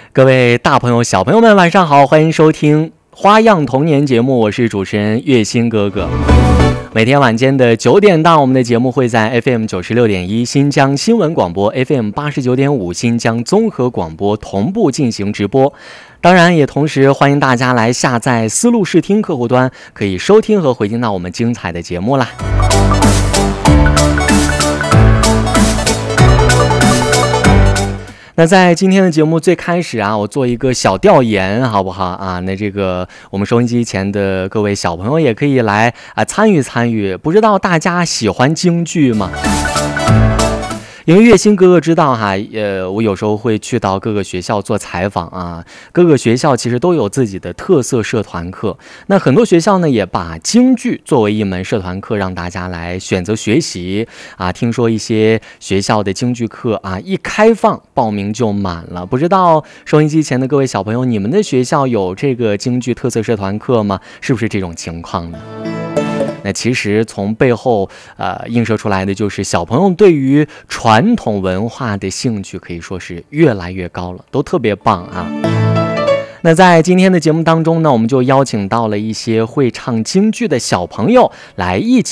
各位大朋友、小朋友们，晚上好，欢迎收听《花样童年》节目，我是主持人月星哥哥。每天晚间的9点档，我们的节目会在 FM 96.1新疆新闻广播、FM 89.5新疆综合广播同步进行直播。当然，也同时欢迎大家来下载思路视听客户端，可以收听和回听到我们精彩的节目啦。那在今天的节目最开始啊，我做一个小调研，好不好啊？那这个我们收音机前的各位小朋友也可以来参与参与。不知道大家喜欢京剧吗？因为月星哥哥知道哈，我有时候会去到各个学校做采访啊，各个学校其实都有自己的特色社团课。那很多学校呢，也把京剧作为一门社团课，让大家来选择学习啊。听说一些学校的京剧课啊，一开放报名就满了。不知道收音机前的各位小朋友，你们的学校有这个京剧特色社团课吗？是不是这种情况呢？那其实从背后映射出来的就是小朋友对于传统文化的兴趣可以说是越来越高了，都特别棒啊。那在今天的节目当中呢，我们就邀请到了一些会唱京剧的小朋友来一起